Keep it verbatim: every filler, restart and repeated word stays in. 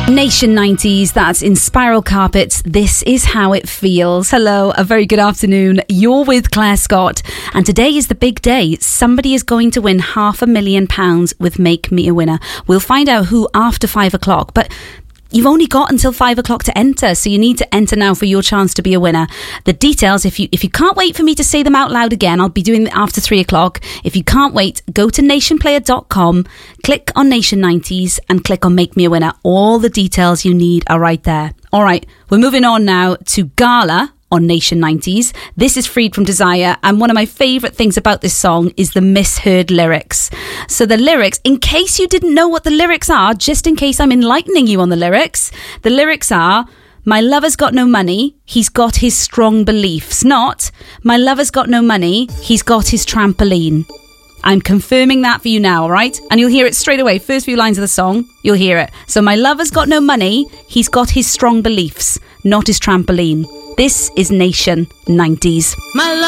Nation nineties, that's in Spiral Carpets. This is how it feels. Hello, a very good afternoon. You're with Claire Scott, and today is the big day. Somebody is going to win half a million pounds with Make Me a Winner. We'll find out who after five o'clock, but you've only got until five o'clock to enter, so you need to enter now for your chance to be a winner. The details, if you if you can't wait for me to say them out loud again, I'll be doing it after three o'clock. If you can't wait, go to nation player dot com, click on Nation nineties and click on Make Me a Winner. All the details you need are right there. All right, we're moving on now to Gala on Nation nineties. This is Freed from Desire, and one of my favourite things about this song is the misheard lyrics. So the lyrics, in case you didn't know what the lyrics are, just in case I'm enlightening you on the lyrics, the lyrics are, my lover's got no money, he's got his strong beliefs. Not, my lover's got no money, he's got his trampoline. I'm confirming that for you now, all right? And you'll hear it straight away. First few lines of the song, you'll hear it. So my lover's got no money, he's got his strong beliefs, not his trampoline. This is Nation nineties. My